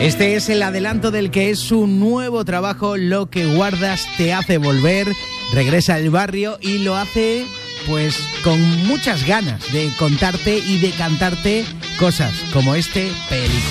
Este es el adelanto del que es su nuevo trabajo, Lo que guardas te hace volver. Regresa al barrio y lo hace pues con muchas ganas de contarte y de cantarte cosas como este película.